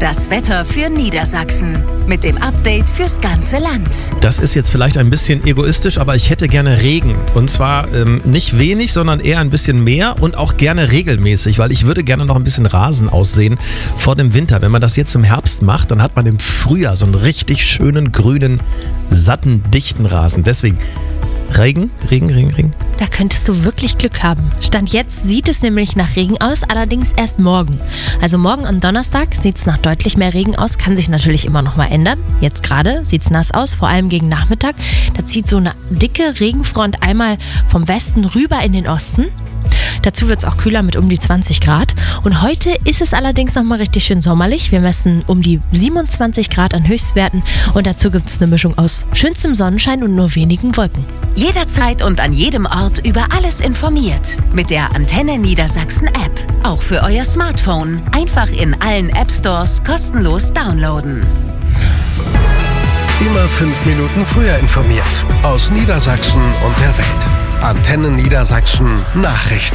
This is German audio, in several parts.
Das Wetter für Niedersachsen mit dem Update fürs ganze Land. Das ist jetzt vielleicht ein bisschen egoistisch, aber ich hätte gerne Regen. Und zwar nicht wenig, sondern eher ein bisschen mehr und auch gerne regelmäßig, weil ich würde gerne noch ein bisschen Rasen aussehen vor dem Winter. Wenn man das jetzt im Herbst macht, dann hat man im Frühjahr so einen richtig schönen, grünen, satten, dichten Rasen. Deswegen Regen. Da könntest du wirklich Glück haben. Stand jetzt sieht es nämlich nach Regen aus, allerdings erst morgen. Also morgen am Donnerstag sieht es nach deutlich mehr Regen aus, kann sich natürlich immer noch mal ändern. Jetzt gerade sieht es nass aus, vor allem gegen Nachmittag. Da zieht so eine dicke Regenfront einmal vom Westen rüber in den Osten. Dazu wird es auch kühler mit um die 20 Grad. Und heute ist es allerdings nochmal richtig schön sommerlich. Wir messen um die 27 Grad an Höchstwerten und dazu gibt es eine Mischung aus schönstem Sonnenschein und nur wenigen Wolken. Jederzeit und an jedem Ort über alles informiert. Mit der Antenne Niedersachsen App. Auch für euer Smartphone. Einfach in allen App Stores kostenlos downloaden. Immer 5 Minuten früher informiert. Aus Niedersachsen und der Welt. Antenne Niedersachsen Nachrichten.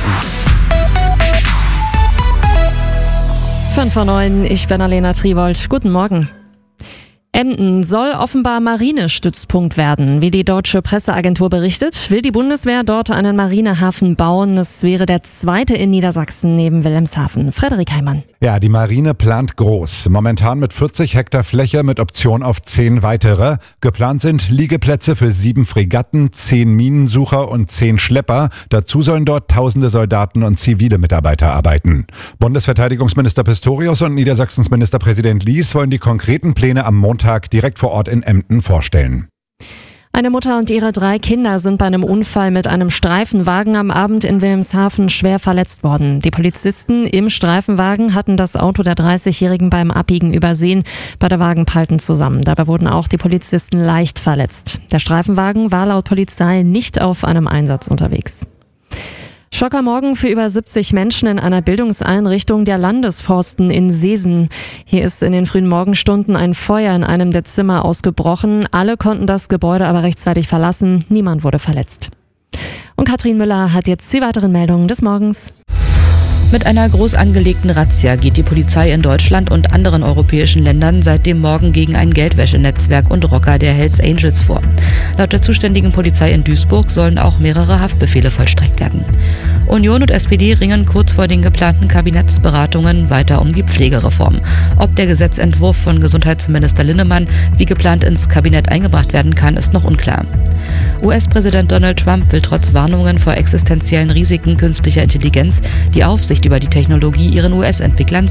5:09, ich bin Alena Triwold. Guten Morgen. Emden soll offenbar Marinestützpunkt werden. Wie die deutsche Presseagentur berichtet, will die Bundeswehr dort einen Marinehafen bauen. Es wäre der zweite in Niedersachsen neben Wilhelmshaven. Frederik Heimann. Ja, die Marine plant groß. Momentan mit 40 Hektar Fläche mit Option auf 10 weitere. Geplant sind Liegeplätze für 7 Fregatten, 10 Minensucher und 10 Schlepper. Dazu sollen dort tausende Soldaten und zivile Mitarbeiter arbeiten. Bundesverteidigungsminister Pistorius und Niedersachsens Ministerpräsident Lies wollen die konkreten Pläne am Montag direkt vor Ort in Emden vorstellen. Eine Mutter und ihre 3 Kinder sind bei einem Unfall mit einem Streifenwagen am Abend in Wilhelmshaven schwer verletzt worden. Die Polizisten im Streifenwagen hatten das Auto der 30-Jährigen beim Abbiegen übersehen. Beide Wagen prallten zusammen. Dabei wurden auch die Polizisten leicht verletzt. Der Streifenwagen war laut Polizei nicht auf einem Einsatz unterwegs. Schock am Morgen für über 70 Menschen in einer Bildungseinrichtung der Landesforsten in Seesen. Hier ist in den frühen Morgenstunden ein Feuer in einem der Zimmer ausgebrochen. Alle konnten das Gebäude aber rechtzeitig verlassen. Niemand wurde verletzt. Und Katrin Müller hat jetzt die weiteren Meldungen des Morgens. Mit einer groß angelegten Razzia geht die Polizei in Deutschland und anderen europäischen Ländern seit dem Morgen gegen ein Geldwäschenetzwerk und Rocker der Hells Angels vor. Laut der zuständigen Polizei in Duisburg sollen auch mehrere Haftbefehle vollstreckt werden. Union und SPD ringen kurz vor den geplanten Kabinettsberatungen weiter um die Pflegereform. Ob der Gesetzentwurf von Gesundheitsminister Linnemann wie geplant ins Kabinett eingebracht werden kann, ist noch unklar. US-Präsident Donald Trump will trotz Warnungen vor existenziellen Risiken künstlicher Intelligenz die Aufsicht über die Technologie ihren US-Entwicklern